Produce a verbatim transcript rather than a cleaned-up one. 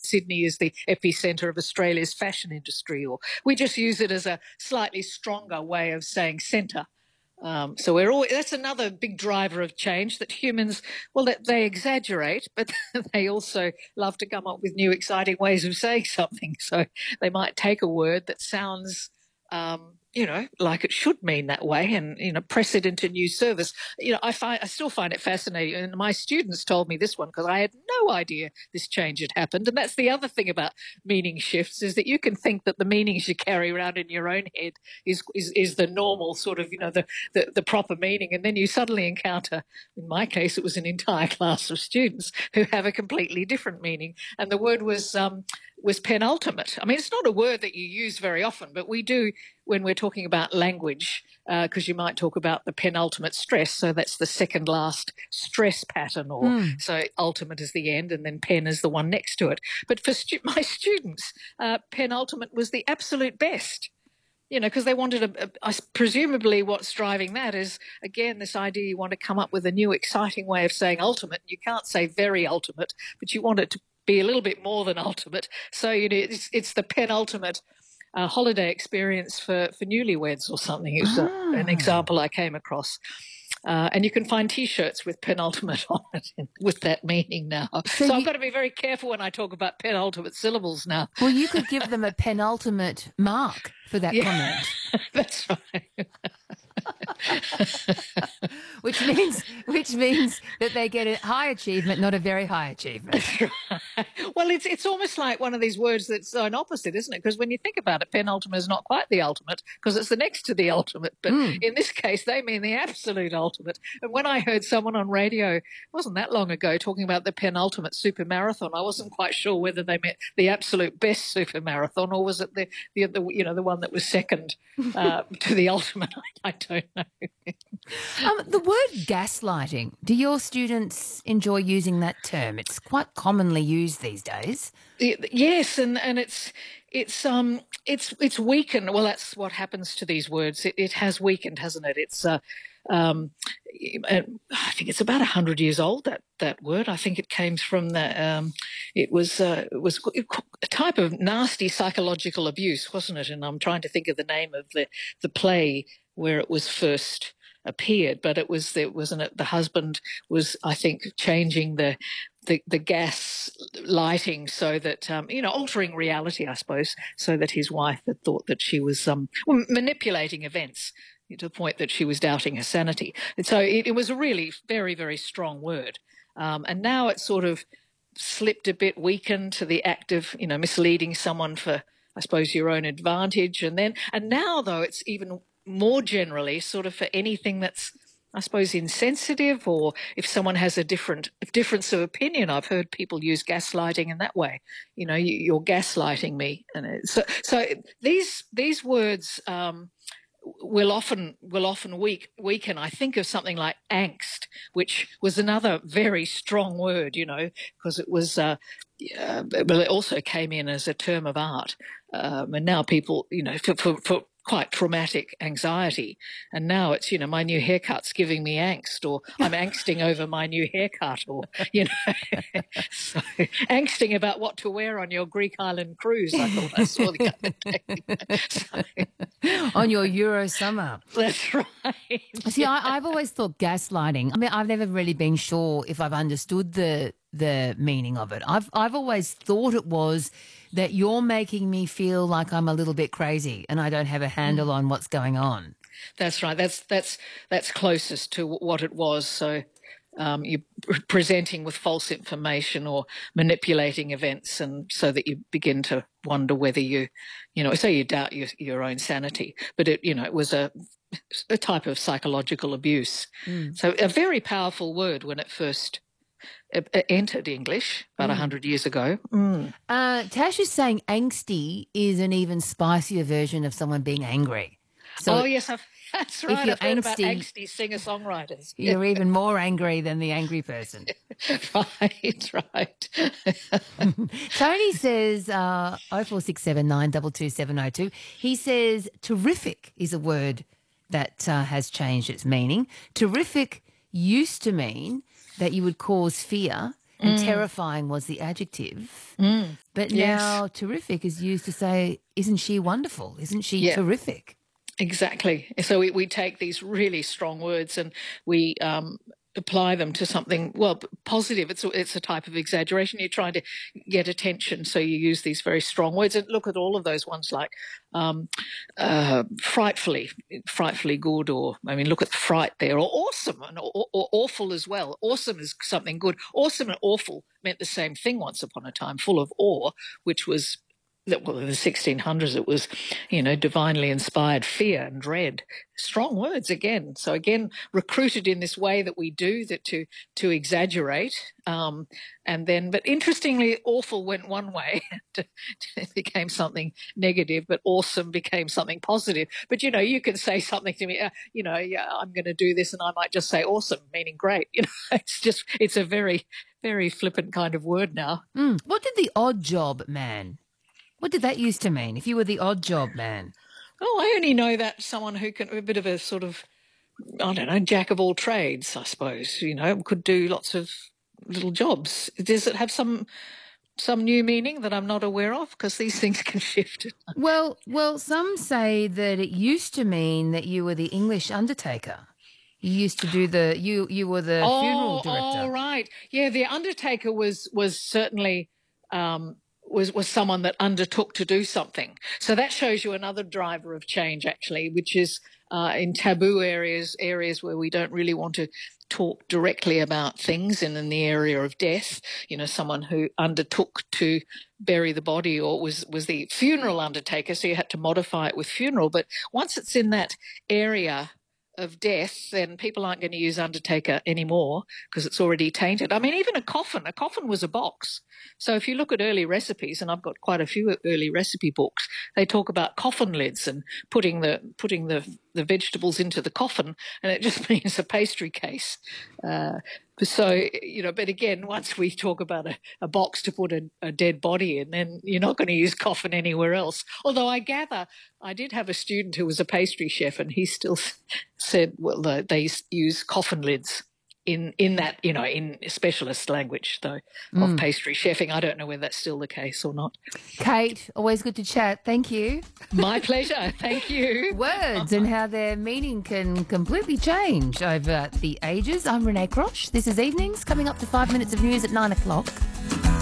Sydney is the epicentre of Australia's fashion industry, or we just use it as a slightly stronger way of saying centre. Um, so we're all, that's another big driver of change, that humans, well, that they exaggerate, but they also love to come up with new exciting ways of saying something. So they might take a word that sounds, um, you know, like it should mean that way, and, you know, press it into new service. You know, I find, I still find it fascinating. And my students told me this one because I had no idea this change had happened. And that's the other thing about meaning shifts, is that you can think that the meanings you carry around in your own head is, is, is the normal sort of, you know, the, the, the proper meaning. And then you suddenly encounter, in my case, it was an entire class of students who have a completely different meaning. And the word was, um, was penultimate. I mean, it's not a word that you use very often, but we do when we're talking about language, because uh, you might talk about the penultimate stress. So that's the second last stress pattern, or mm. so ultimate is the end and then pen is the one next to it. But for stu- my students, uh, penultimate was the absolute best. You know, because they wanted a, a, presumably what's driving that is, again, this idea you want to come up with a new exciting way of saying ultimate. You can't say very ultimate, but you want it to be a little bit more than ultimate. So, you know, it's, it's the penultimate uh, holiday experience for, for newlyweds or something. It was ah. a, an example I came across. Uh, and you can find T-shirts with penultimate on it with that meaning now. So, so you, I've got to be very careful when I talk about penultimate syllables now. Well, you could give them a penultimate mark for that yeah, comment. That's right. which means which means that they get a high achievement, not a very high achievement. That's right. Well, it's it's almost like one of these words that's an opposite, isn't it? Because when you think about it, penultimate is not quite the ultimate because it's the next to the ultimate. But mm. in this case, they mean the absolute ultimate. And when I heard someone on radio, it wasn't that long ago, talking about the penultimate super marathon, I wasn't quite sure whether they meant the absolute best super marathon or was it the, the, the you know the one that was second uh, to the ultimate. I, I don't know. um, the word gaslighting, do your students enjoy using that term? It's quite commonly used these days. Yes, and, and it's it's um it's it's weakened. Well, that's what happens to these words. It, it has weakened, hasn't it? It's uh, um, I think it's about a hundred years old. That that word. I think it came from the. Um, it was uh, it was a type of nasty psychological abuse, wasn't it? And I'm trying to think of the name of the the play where it was first appeared, but it was it wasn't it the husband was, I think, changing the the, the gas lighting so that um, you know altering reality, I suppose, so that his wife had thought that she was um, well, manipulating events to the point that she was doubting her sanity. And so it, it was a really very very strong word, um, and now it's sort of slipped a bit, weakened to the act of you know misleading someone for, I suppose, your own advantage, and then and now though it's even more generally sort of for anything that's, I suppose, insensitive, or if someone has a different difference of opinion. I've heard people use gaslighting in that way. You know, you, you're gaslighting me, and it, so so these these words um, will often will often weak, weaken. I think of something like angst, which was another very strong word. You know, because it was. Uh, uh, but it also came in as a term of art, um, and now people, you know, for, for, for quite traumatic anxiety. And now it's, you know, my new haircut's giving me angst, or I'm angsting over my new haircut, or, you know, so angsting about what to wear on your Greek island cruise, I thought I saw the other day. So, on your Euro summer. That's right. See, yeah. I, I've always thought gaslighting, I mean, I've never really been sure if I've understood the the meaning of it. I've I've always thought it was that you're making me feel like I'm a little bit crazy and I don't have a handle mm. on what's going on. That's right. That's that's that's closest to what it was. So um, you're presenting with false information or manipulating events, and so that you begin to wonder whether you, you know, say you doubt your your own sanity. But it, you know, it was a a type of psychological abuse. Mm. So a very powerful word when it first entered English about a mm. hundred years ago. Mm. Uh, Tash is saying angsty is an even spicier version of someone being angry. So oh, yes, I've, that's right. I've heard angsty, about angsty singer-songwriters. You're yeah. even more angry than the angry person. Right, right. Tony says, uh, oh four six seven nine two two seven oh two, he says terrific is a word that uh, has changed its meaning. Terrific used to mean that you would cause fear, and terrifying was the adjective. Mm. But Yes. now terrific is used to say, isn't she wonderful? Isn't she Yeah. terrific? Exactly. So we, we take these really strong words and we um, apply them to something, well, p- positive. It's a, it's a type of exaggeration. You're trying to get attention, so you use these very strong words. And look at all of those ones like um, uh, frightfully, frightfully good, or, I mean, look at fright there, or awesome, and, or, or awful as well. Awesome is something good. Awesome and awful meant the same thing once upon a time, full of awe, which was that well in the sixteen hundreds it was, you know, divinely inspired fear and dread. Strong words again. So again, recruited in this way that we do, that to to exaggerate, um, and then, but interestingly, awful went one way, it became something negative, but awesome became something positive. But you know, you can say something to me, uh, you know, yeah, I'm going to do this, and I might just say awesome, meaning great. You know, it's just it's a very very flippant kind of word now. Mm. What did the odd job man? What did that used to mean? If you were the odd job man? Oh, I only know that someone who can, a bit of a sort of, I don't know, jack of all trades, I suppose, you know, could do lots of little jobs. Does it have some some new meaning that I'm not aware of? Because these things can shift. Well, well, some say that it used to mean that you were the English undertaker. You used to do the you you were the oh, funeral director. Oh, right. Yeah, the undertaker was was certainly um, was was someone that undertook to do something. So that shows you another driver of change, actually, which is uh, in taboo areas, areas where we don't really want to talk directly about things, and in the area of death, you know, someone who undertook to bury the body, or was was the funeral undertaker, so you had to modify it with funeral. But once it's in that area of death, then people aren't going to use undertaker anymore because it's already tainted. I mean, even a coffin, a coffin was a box. So if you look at early recipes, and I've got quite a few early recipe books, they talk about coffin lids and putting the putting the the vegetables into the coffin, and it just means a pastry case. Uh, so, you know, but again, once we talk about a, a box to put a, a dead body in, then you're not going to use coffin anywhere else. Although I gather I did have a student who was a pastry chef, and he still said, well, they, they use coffin lids in, in that, you know, in specialist language, though, of Mm. pastry chefing. I don't know whether that's still the case or not. Kate, always good to chat. Thank you. My pleasure. Thank you. Words and how their meaning can completely change over the ages. I'm Renee Crosh. This is Evenings, coming up to five minutes of news at nine o'clock.